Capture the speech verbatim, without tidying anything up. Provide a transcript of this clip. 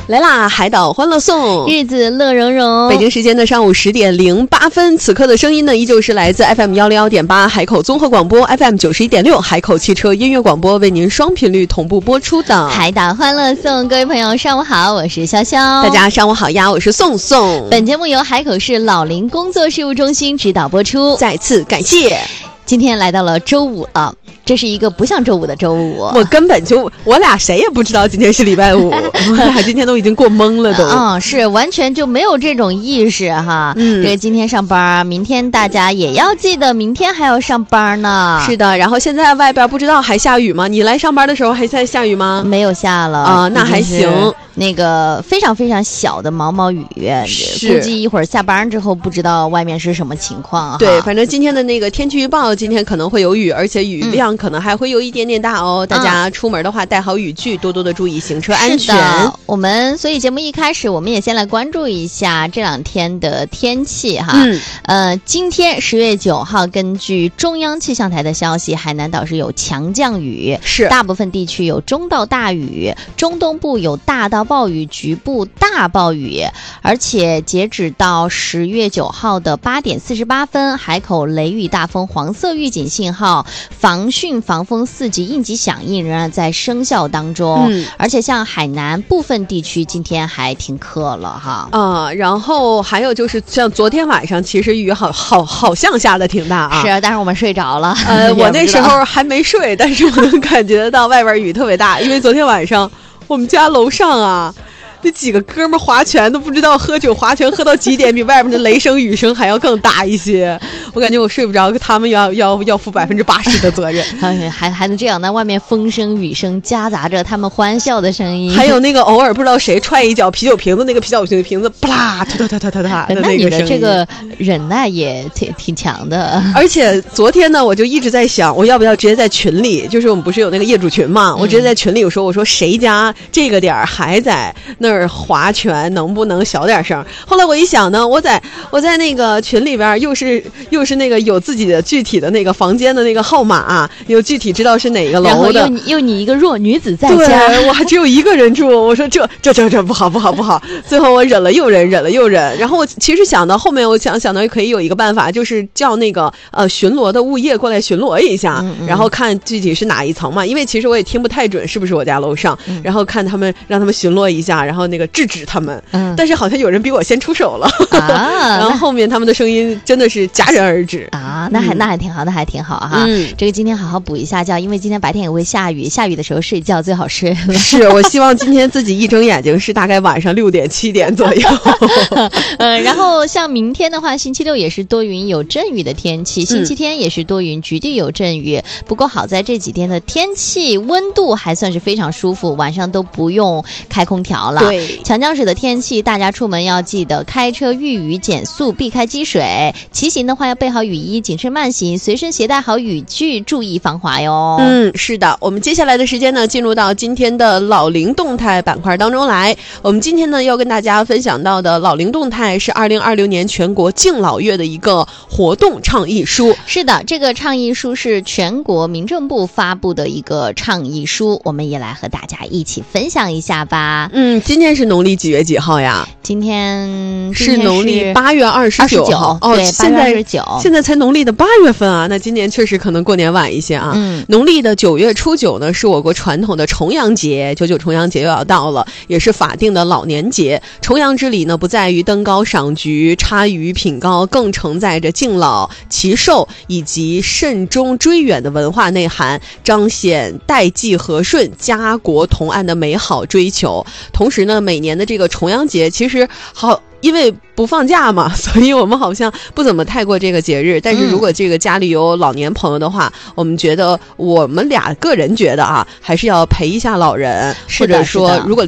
来啦，海岛欢乐颂， 日子乐融融。 北京时间的上午十点零八分，此刻的声音呢，依旧是来自 F M 幺零幺点八海口综合广播 F M 九十一点六海口汽车音乐广播为您双频率同步播出的海岛欢乐颂。各位朋友，上午好，我是潇潇。 大家上午好呀，我是宋宋。 本节目由海口市老龄工作事务中心指导播出， 再次感谢。 今天来到了周五了，这是一个不像周五的周五。 我根本就我俩谁也不知道今天是礼拜五，我俩今天都已经过懵了都。 嗯，是完全就没有这种意识哈。嗯，这个今天上班，明天大家也要记得，明天还要上班呢。 是的，然后现在外边不知道还下雨吗？你来上班的时候还在下雨吗？ 没有下了啊，那还行。 那个非常非常小的毛毛雨，估计一会儿下班之后不知道外面是什么情况。 对，反正今天的那个天气预报，今天可能会有雨，而且雨量可能还会有一点点大哦。嗯、大家出门的话带好雨具，多多的注意行车安全。 我们所以节目一开始，我们也先来关注一下这两天的天气哈。嗯，呃，今天十月九号，根据中央气象台的消息，海南岛是有强降雨， 是大部分地区有中到大雨，中东部有大到暴雨，局部大暴雨，而且截止到十月九号的八点四十八分，海口雷雨大风黄色预警信号、防汛防风四级应急响应仍然在生效当中。嗯，而且像海南部分地区今天还停课了哈。 啊、呃，然后还有就是像昨天晚上，其实雨好好好像下的挺大啊。 是，但是我们睡着了。 呃，我那时候还没睡，但是我能感觉得到外边雨特别大，因为昨天晚上。我们家楼上啊，那几个哥们划拳都不知道喝酒划拳喝到几点，比外面的雷声雨声还要更大一些。我感觉我睡不着，他们要要要负百分之八十的责任。 还还能这样？那外面风声雨声夹杂着他们欢笑的声音， 还有那个偶尔不知道谁踹一脚啤酒瓶子，那个啤酒瓶子啪啦哒哒哒哒哒的那个声音。 那你的这个忍耐也挺挺强的。 而且昨天呢，我就一直在想，我要不要直接在群里，就是我们不是有那个业主群嘛，嗯、我直接在群里有说，我说谁家这个点儿还在那儿划拳，能不能小点声？后来我一想呢，我在我在那个群里边又是又是那个有自己的具体的那个房间的那个号码、啊，有具体知道是哪个楼的。 然后又你又你一个弱女子在家， 对，我还只有一个人住。我说这这这这不好不好不好。最后我忍了又忍，忍了又忍。然后我其实想到后面，我想想到可以有一个办法，就是叫那个呃巡逻的物业过来巡逻一下，嗯嗯然后看具体是哪一层嘛。因为其实我也听不太准是不是我家楼上，嗯、然后看他们让他们巡逻一下，然后那个制止他们。嗯、但是好像有人比我先出手了，啊、然后后面他们的声音真的是戛然而止啊。那还那还挺好，那还挺好哈。嗯，这个今天好好补一下觉，因为今天白天也会下雨，下雨的时候睡觉最好睡了。 是，我希望今天自己一睁眼睛是大概晚上六点七点左右。 呃，然后像明天的话，星期六也是多云有阵雨的天气，星期天也是多云局地有阵雨。嗯、不过好在这几天的天气温度还算是非常舒服，晚上都不用开空调了。 对， 强降水的天气，大家出门要记得开车遇雨减速，避开积水。骑行的话要备好雨衣，谨慎慢行，随身携带好雨具，注意防滑哟。 嗯，是的，我们接下来的时间呢，进入到今天的老龄动态板块当中来。我们今天呢要跟大家分享到的老龄动态是二零二零年全国敬老月的一个活动倡议书。 是的，这个倡议书是全国民政部发布的一个倡议书，我们也来和大家一起分享一下吧。 嗯，今天是农历几月几号呀？ 今天是农历八月二十九号。 哦，对， 现在九， 现在才农历的八月份啊，那今年确实可能过年晚一些啊。嗯，农历的九月初九呢，是我国传统的重阳节，九九重阳节又要到了，也是法定的老年节。重阳之礼呢，不在于登高赏菊、插禺品糕，更承载着敬老、祈寿以及慎终追远的文化内涵，彰显代际和顺、家国同安的美好追求。同时呢，每年的这个重阳节其实好。因为不放假嘛，所以我们好像不怎么太过这个节日。但是如果这个家里有老年朋友的话，嗯、我们觉得我们俩个人觉得啊，还是要陪一下老人，或者说如果